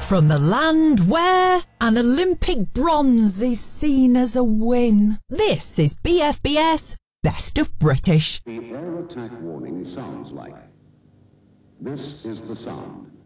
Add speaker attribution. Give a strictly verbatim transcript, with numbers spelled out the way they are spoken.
Speaker 1: From the land where an Olympic bronze is seen as a win. This is B F B S Best of British.
Speaker 2: The air attack warning sounds like. This is the sound.